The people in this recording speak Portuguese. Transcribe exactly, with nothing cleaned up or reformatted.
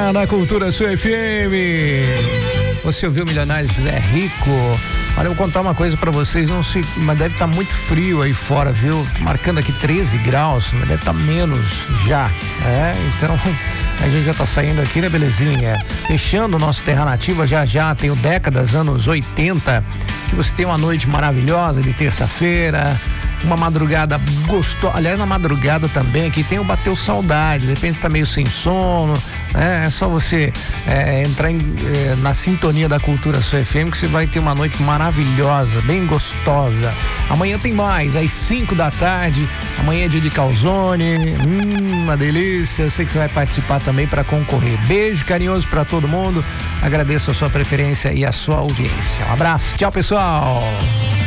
Manhã na Cultura Sul F M. Você ouviu Milionários Zé Rico? Olha, eu vou contar uma coisa pra vocês, não sei, mas deve estar tá muito frio aí fora, viu? Marcando aqui treze graus, mas deve estar tá menos já, é? Então, a gente já tá saindo aqui, né, belezinha? Fechando o nosso Terra Nativa, já já tem o Décadas, anos oitenta, que você tem uma noite maravilhosa de terça-feira, uma madrugada gostosa, aliás, na madrugada também aqui tem o Bateu Saudade, de repente você tá meio sem sono, é, é só você é, entrar em, é, na sintonia da Cultura Sul F M que você vai ter uma noite maravilhosa, bem gostosa. Amanhã tem mais, às cinco da tarde, amanhã é dia de calzone, hum, uma delícia, eu sei que você vai participar também para concorrer. Beijo carinhoso para todo mundo, agradeço a sua preferência e a sua audiência. Um abraço, tchau pessoal.